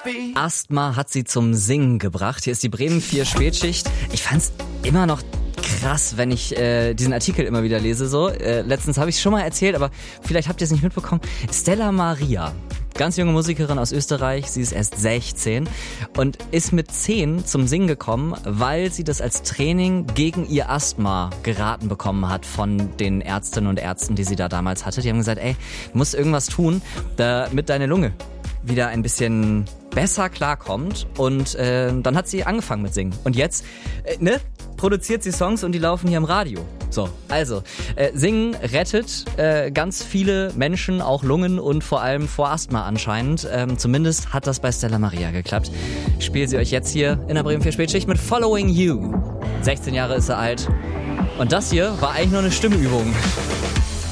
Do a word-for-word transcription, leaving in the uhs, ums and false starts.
Asthma hat sie zum Singen gebracht. Hier ist die Bremen vier Spätschicht. Ich fand's immer noch krass, wenn ich äh, diesen Artikel immer wieder lese. So, äh, letztens habe ich es schon mal erzählt, aber vielleicht habt ihr es nicht mitbekommen. Stella Maria, ganz junge Musikerin aus Österreich. Sie ist erst sechzehn und ist mit zehn zum Singen gekommen, weil sie das als Training gegen ihr Asthma geraten bekommen hat von den Ärztinnen und Ärzten, die sie da damals hatte. Die haben gesagt, ey, du musst irgendwas tun, damit deine Lunge wieder ein bisschen besser klarkommt. Und äh, dann hat sie angefangen mit Singen. Und jetzt, äh, ne, produziert sie Songs und die laufen hier im Radio. So, also, äh, Singen rettet äh, ganz viele Menschen, auch Lungen und vor allem vor Asthma anscheinend. Ähm, zumindest hat das bei Stella Maria geklappt. Ich spiele sie euch jetzt hier in der Bremen vier Spätschicht mit Following You. sechzehn Jahre ist sie alt. Und das hier war eigentlich nur eine Stimmübung.